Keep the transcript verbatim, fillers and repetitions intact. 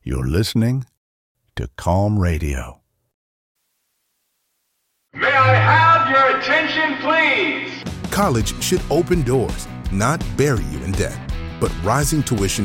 You're listening to Calm Radio. May I have your attention, please? College should open doors, not bury you in debt. But rising tuition